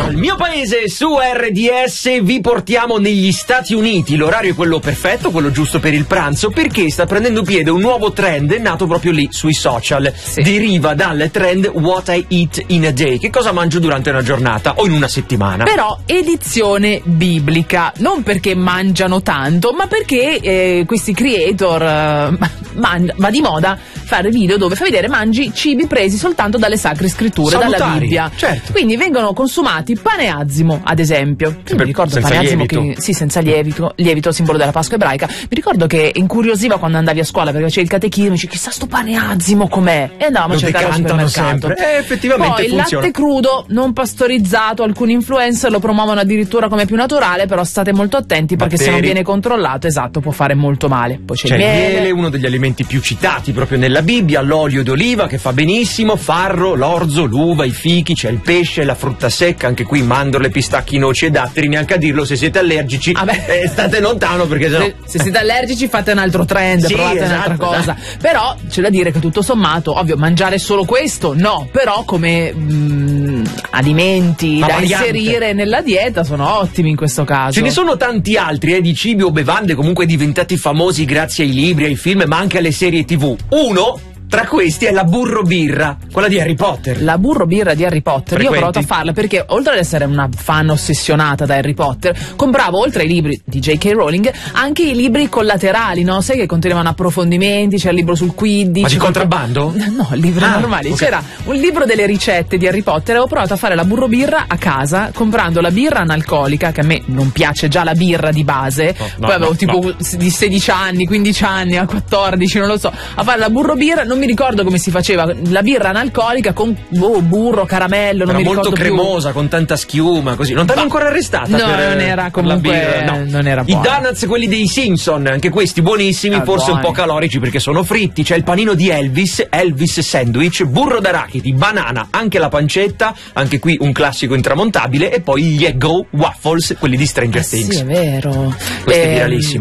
Al mio paese su RDS vi portiamo negli Stati Uniti. L'orario è quello perfetto, quello giusto per il pranzo, perché sta prendendo piede un nuovo trend nato proprio lì sui social. Sì. Deriva dal trend What I Eat in a Day. Che cosa mangio durante una giornata o in una settimana? Però edizione biblica, non perché mangiano tanto, ma perché questi creator va di moda fare video dove fa vedere mangi cibi presi soltanto dalle sacre scritture, Salutari, dalla Bibbia. certo. Quindi vengono consumati pane azimo, ad esempio. Mi ricordo senza pane azimo lievito. sì, senza lievito, simbolo della Pasqua ebraica. Mi ricordo che incuriosiva quando andavi a scuola perché facevi il catechismo, dici chissà sto pane azimo com'è, e andavamo a cercare al decantano supermercato. sempre. Effettivamente Poi il funziona. latte crudo non pastorizzato, alcuni influencer lo promuovono addirittura come più naturale, però state molto attenti perché se non Batteri. viene controllato, esatto, può fare molto male. Poi c'è C'è il il miele. miele, uno degli alimenti più citati proprio nella Bibbia, l'olio d'oliva che fa benissimo, farro, l'orzo, l'uva, i fichi, c'è il pesce, la frutta secca, anche qui mandorle, pistacchi, noci e datteri, neanche a dirlo, se siete allergici state lontano perché sennò... Se siete allergici fate un altro trend, Sì, provate un'altra esatto, cosa. Però c'è da dire che tutto sommato, ovvio, mangiare solo questo no, però come alimenti La da variante. inserire nella dieta sono ottimi in questo caso. Ce ne sono tanti altri di cibi o bevande comunque diventati famosi grazie ai libri, ai film, ma anche alle serie TV. Uno tra questi è la burro birra, quella di Harry Potter. La burro birra di Harry Potter, io ho Frequenti? provato a farla perché oltre ad essere una fan ossessionata da Harry Potter, compravo oltre ai libri di J.K. Rowling anche i libri collaterali, no? Sai che contenevano approfondimenti, c'era il libro sul Quidditch. Ma di contrabbando? No, libri normali. ok. C'era un libro delle ricette di Harry Potter e ho provato a fare la burro birra a casa comprando la birra analcolica, che a me non piace già la birra di base. No, Poi avevo no, tipo no. di 16 anni, 15 anni, a 14, non lo so, a fare la burro birra, non mi ricordo come si faceva, la birra analcolica con burro, caramello, non Era mi molto ricordo più. cremosa, con tanta schiuma, così. Non t'hanno ancora arrestata? No, per, non era per la comunque, birra? No. non era I buona. donuts, quelli dei Simpson, anche questi buonissimi, forse buoni. un po' calorici perché sono fritti. C'è il panino di Elvis sandwich, burro d'arachidi, banana, anche la pancetta, anche qui un classico intramontabile, e poi gli Eggo waffles, quelli di Stranger Things. Sì, è vero. Questo è viralissimo.